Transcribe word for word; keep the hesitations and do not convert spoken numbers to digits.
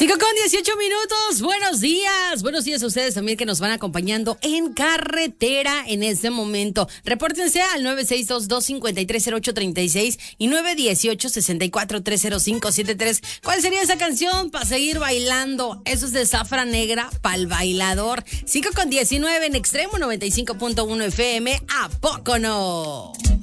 cinco con dieciocho minutos, buenos días, buenos días a ustedes también que nos van acompañando en carretera en este momento. Repórtense al nueve seis dos, dos cinco tres, cero ocho tres seis y nueve uno ocho, seis cuatro tres cero cinco siete tres. ¿Cuál sería esa canción para seguir bailando? Eso es de Zafra Negra pa'l bailador. cinco con diecinueve en Extremo noventa y cinco punto uno F M, ¿a poco no?